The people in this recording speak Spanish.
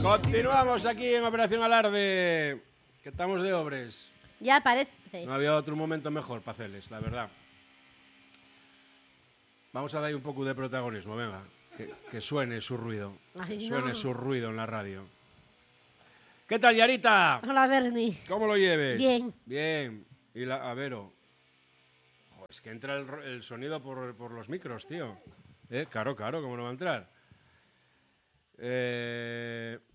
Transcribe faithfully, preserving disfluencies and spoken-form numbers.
Continuamos aquí en Operación Alarde, que estamos de obres. Ya parece. No había otro momento mejor para hacerles, la verdad. Vamos a dar un poco de protagonismo, venga. Que, que suene su ruido. Ay, que suene no. su ruido en la radio. ¿Qué tal, Yarita? Hola, Bernie. ¿Cómo lo lleves? Bien. Bien. Y la, a Vero. Joder, es que entra el, el sonido por, por los micros, tío. Eh, claro, claro, ¿cómo no va a entrar? Eh,